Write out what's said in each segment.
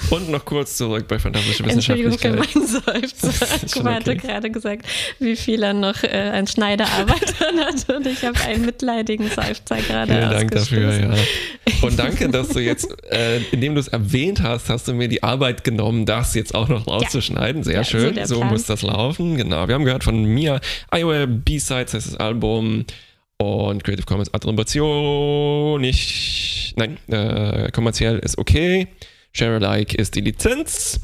Und noch kurz zurück bei Fantastische Wissenschaftlichkeit. Entschuldigung für meinen Seufzer. Kuba hatte gerade gesagt, wie viel er noch an Schneiderarbeit hat und ich habe einen mitleidigen Seufzer gerade Vielen Dank dafür, ausgestoßen. ja. Und danke, dass du jetzt, indem du es erwähnt hast du mir die Arbeit genommen, das jetzt auch noch rauszuschneiden. Sehr schön, so muss das laufen. Genau, wir haben gehört von Mia, Iowa B-Sides heißt das Album und Creative Commons Attribution kommerziell ist okay. Share Alike ist die Lizenz.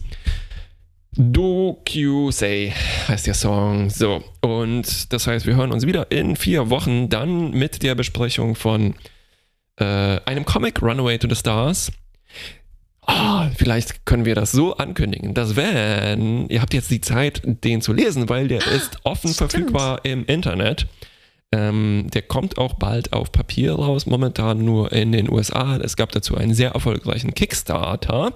DoQSay heißt der Song. So, und das heißt, wir hören uns wieder in 4 Wochen dann mit der Besprechung von einem Comic, Runaway to the Stars. Vielleicht können wir das so ankündigen, dass ihr habt jetzt die Zeit, den zu lesen, weil der ist offen verfügbar im Internet. Der kommt auch bald auf Papier raus, momentan nur in den USA. Es gab dazu einen sehr erfolgreichen Kickstarter.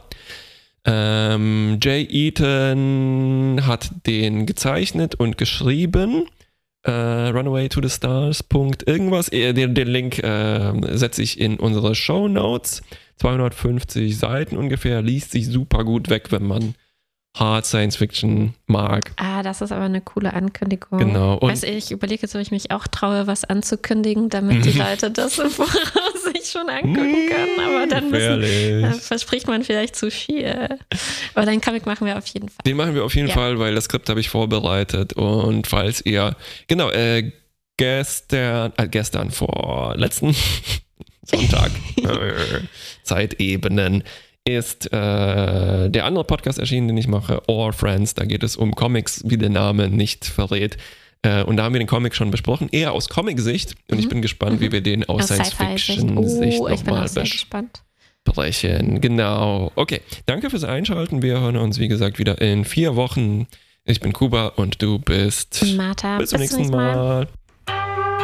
Jay Eaton hat den gezeichnet und geschrieben. Runaway to the Stars. Irgendwas. Den Link setze ich in unsere Shownotes. 250 Seiten ungefähr. Liest sich super gut weg, wenn man Hard Science Fiction mag. Das ist aber eine coole Ankündigung. Genau. Und ich überlege jetzt, ob ich mich auch traue, was anzukündigen, damit die Leute das im Voraus sich schon angucken können. Aber dann verspricht man vielleicht zu viel. Aber den Comic machen wir auf jeden Fall. Den machen wir auf jeden Fall, weil das Skript habe ich vorbereitet. Und falls ihr, gestern vor letzten Sonntag, Zeitebenen, ist der andere Podcast erschienen, den ich mache, Or Friends. Da geht es um Comics, wie der Name nicht verrät. Und da haben wir den Comic schon besprochen, eher aus Comic-Sicht. Und ich bin gespannt, wie wir den aus Science-Fiction-Sicht nochmal besprechen. Genau. Okay, danke fürs Einschalten. Wir hören uns, wie gesagt, wieder in 4 Wochen. Ich bin Kuba und du bist Martha. Bis zum nächsten Mal.